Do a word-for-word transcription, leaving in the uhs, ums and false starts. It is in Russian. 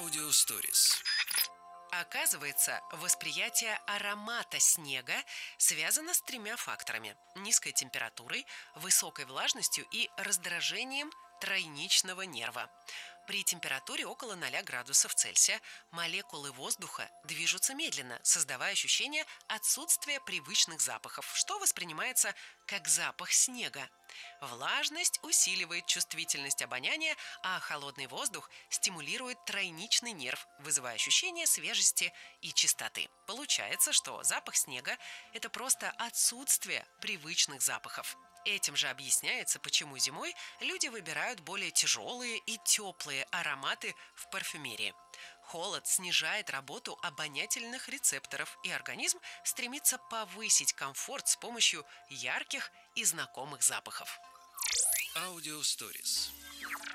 Аудиосторис. Оказывается, восприятие аромата снега связано с тремя факторами: низкой температурой, высокой влажностью и раздражением тройничного нерва. При температуре около ноля градусов Цельсия молекулы воздуха движутся медленно, создавая ощущение отсутствия привычных запахов, что воспринимается как запах снега. Влажность усиливает чувствительность обоняния, а холодный воздух стимулирует тройничный нерв, вызывая ощущение свежести и чистоты. Получается, что запах снега– это просто отсутствие привычных запахов. Этим же объясняется, почему зимой люди выбирают более тяжелые и теплые ароматы в парфюмерии. Холод снижает работу обонятельных рецепторов, и организм стремится повысить комфорт с помощью ярких и знакомых запахов. Аудиосторис.